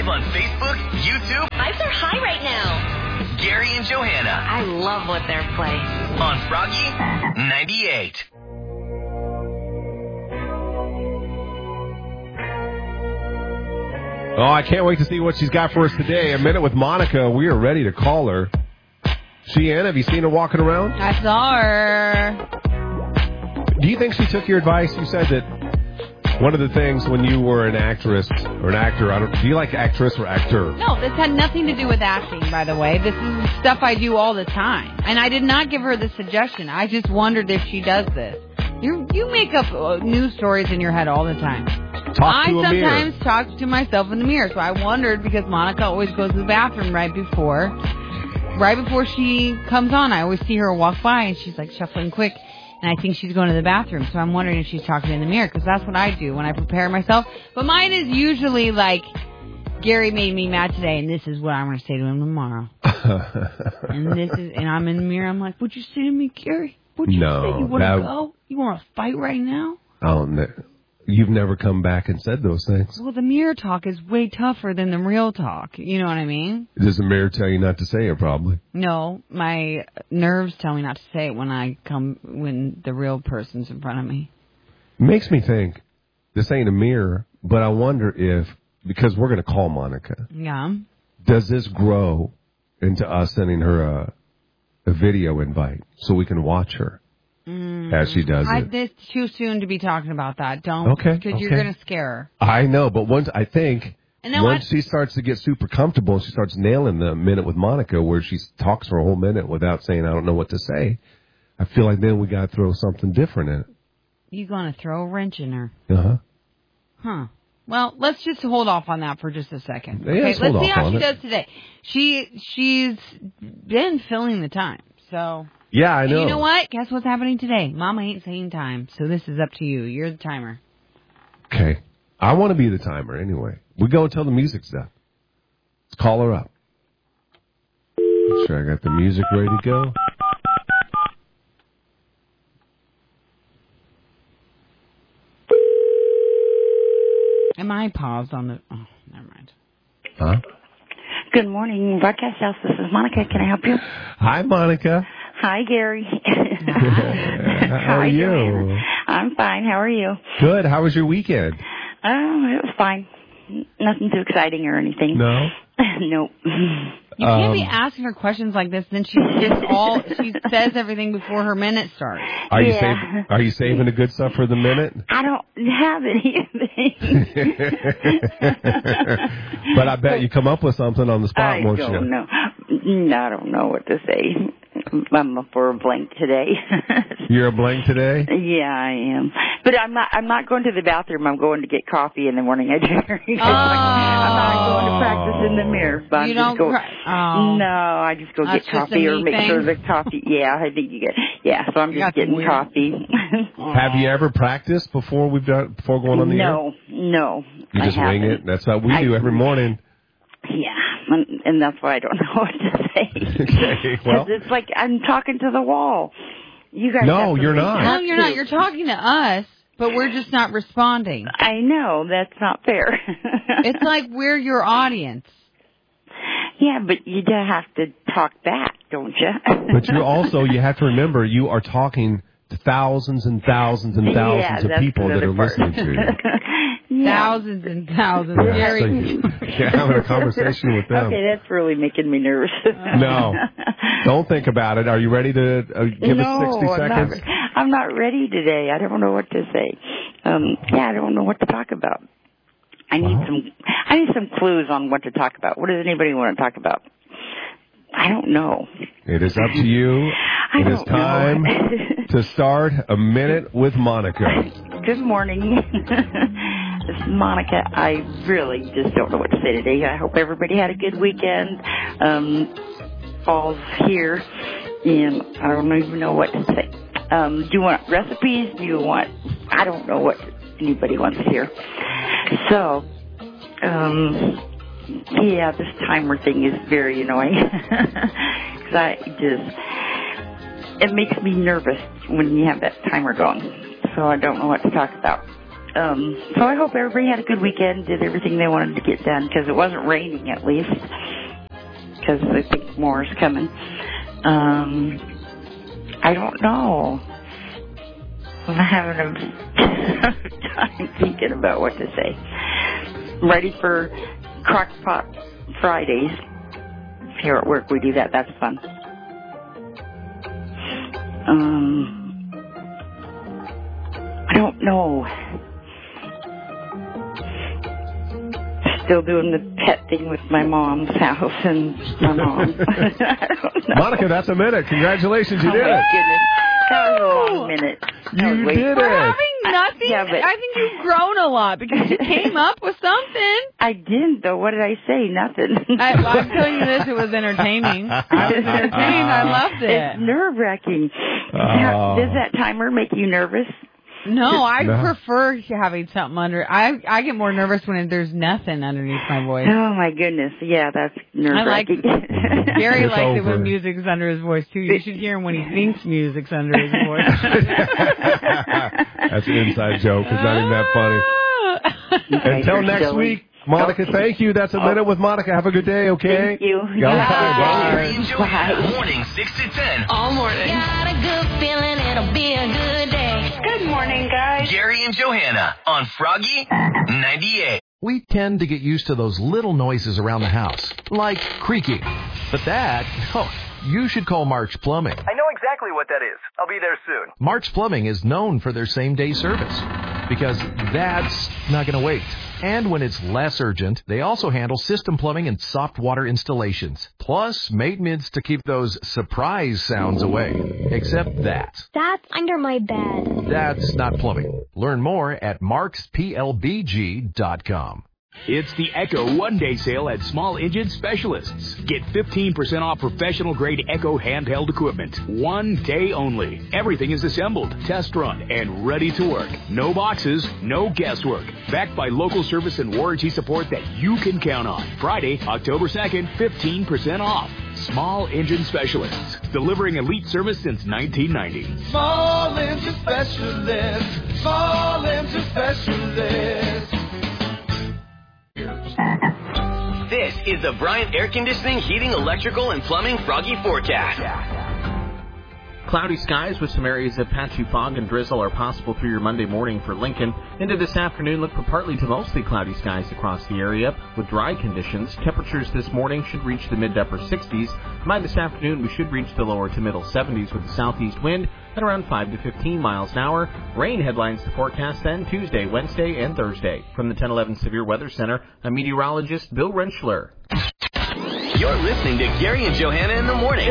live on Facebook, YouTube. Vibes are high right now. Gary and Johanna. I love what they're playing. On Froggy 98. Oh, I can't wait to see what she's got for us today. A Minute with Monica. We are ready to call her. Sheehan, have you seen her walking around? I saw her. Do you think she took your advice? You said that one of the things when you were an actress or an actor, do you like actress or actor? No, this had nothing to do with acting, by the way. This is stuff I do all the time. And I did not give her the suggestion. I just wondered if she does this. You make up news stories in your head all the time. I sometimes talk to myself in the mirror. So I wondered, because Monica always goes to the bathroom right before she comes on. I always see her walk by and she's like shuffling quick. And I think she's going to the bathroom. So I'm wondering if she's talking in the mirror, because that's what I do when I prepare myself. But mine is usually like, Gary made me mad today, and this is what I'm going to say to him tomorrow. and I'm in the mirror. I'm like, what'd you say to me, Gary? What'd you say? You want to go? You want to fight right now? Oh, no. You've never come back and said those things. Well, the mirror talk is way tougher than the real talk. You know what I mean? Does the mirror tell you not to say it, probably? No, my nerves tell me not to say it when the real person's in front of me. Makes me think, this ain't a mirror, but I wonder if, because we're going to call Monica. Yeah. Does this grow into us sending her a video invite so we can watch her? As she does it. It's too soon to be talking about that. Don't. Okay. Because you're going to scare her. I know, but once she starts to get super comfortable and she starts nailing the Minute with Monica, where she talks for a whole minute without saying, I don't know what to say, I feel like then we got to throw something different in it. You going to throw a wrench in her? Uh-huh. Huh. Well, let's just hold off on that for just a second. Yeah, okay, let's see how she does today. She's been filling the time, so... Yeah, I know. And you know what? Guess what's happening today? Mama ain't saying time, so this is up to you. You're the timer. Okay. I want to be the timer anyway. We go until the music's done. Let's call her up. Make sure I got the music ready to go. Am I paused on the... Oh, never mind. Huh? Good morning, Broadcast House. This is Monica. Can I help you? Hi, Monica. Hi, Gary. How are you? Joanna? I'm fine. How are you? Good. How was your weekend? It was fine. Nothing too exciting or anything. No? Nope. You can't be asking her questions like this, then she says everything before her minute starts. Are you saving the good stuff for the minute? I don't have anything. But I bet you come up with something on the spot, won't you? I don't know. I don't know what to say. I'm up for a blank today. You're a blank today? Yeah, I am. But I'm not going to the bathroom. I'm going to get coffee in the morning. I'm not going to practice in the mirror. But you don't No, I just go get coffee or make sure the coffee. Yeah, I think you get. Yeah, so I'm just getting coffee. Have you ever practiced before going on the air? No. You just wing it? That's what we do every morning. Yeah, and that's why I don't know what to say. Okay, well. It's like I'm talking to the wall. You guys. No, you're not. No, you're not. You're talking to us, but we're just not responding. I know. That's not fair. It's like we're your audience. Yeah, but you have to talk back, don't you? But you have to remember, you are talking to thousands and thousands and thousands of people that are listening to you. Thousands and thousands. Yeah, so you're having a conversation with them. Okay, that's really making me nervous. No. Don't think about it. Are you ready to give us 60 seconds? I'm not ready today. I don't know what to say. I don't know what to talk about. I need some clues on what to talk about. What does anybody want to talk about? I don't know. It is up to you. It is time to start A Minute with Monica. Good morning. This is Monica. I really just don't know what to say today. I hope everybody had a good weekend. Fall's here, and I don't even know what to say. Do you want recipes? I don't know what anybody wants to hear. So, this timer thing is very annoying. Because it makes me nervous when you have that timer going. So I don't know what to talk about. So I hope everybody had a good weekend, did everything they wanted to get done, because it wasn't raining at least, because I think more is coming. I don't know. I'm having a time thinking about what to say. I'm ready for Crock-Pot Fridays. Here at work we do that. That's fun. I don't know. Still doing the pet thing with my mom's house and my mom. I don't know. Monica, that's a minute. Congratulations, you did it. Oh, my goodness. That was a long minute. You did it. For having nothing, Yeah, but I think you've grown a lot because you came up with something. I didn't, though. What did I say? Nothing. I'm telling you this, it was entertaining. I was entertained. I loved it. It's nerve-wracking. Does that timer make you nervous? No, I prefer having something under. I get more nervous when there's nothing underneath my voice. Oh, my goodness. Yeah, that's nerve-wracking. Gary It's likes it over. when music's under his voice, too. You should hear him when he thinks music's under his voice. That's an inside joke. It's not even that funny. Okay, Until you're next silly. week, Monica, thank you. That's a minute with Monica. Have a good day, okay? Thank you. Gary and Bye. Johanna, morning 6 to 10. All morning. Got a good feeling it'll be a good day. Good morning, guys. Gary and Johanna on Froggy 98. We tend to get used to those little noises around the house, like creaking. But that, you should call Mark's Plumbing. I know exactly what that is. I'll be there soon. Mark's Plumbing is known for their same-day service, because that's not going to wait. And when it's less urgent, they also handle system plumbing and soft water installations, plus maintenance to keep those surprise sounds away. Except that. That's under my bed. That's not plumbing. Learn more at marksplbg.com. It's the Echo one-day sale at Small Engine Specialists. Get 15% off professional-grade Echo handheld equipment. One day only. Everything is assembled, test run, and ready to work. No boxes, no guesswork. Backed by local service and warranty support that you can count on. Friday, October 2nd, 15% off. Small Engine Specialists. Delivering elite service since 1990. Small Engine Specialists. Small Engine Specialists. This is the Bryant Air Conditioning, Heating, Electrical, and Plumbing Froggy Forecast. Cloudy skies with some areas of patchy fog and drizzle are possible through your Monday morning for Lincoln. Into this afternoon, look for partly to mostly cloudy skies across the area with dry conditions. Temperatures this morning should reach the mid to upper 60s. By this afternoon, we should reach the lower to middle 70s with a southeast wind at around 5 to 15 miles an hour. Rain headlines to forecast then Tuesday, Wednesday, and Thursday. From the 1011 Severe Weather Center, I'm meteorologist Bill Rentschler. You're listening to Gary and Johanna in the morning.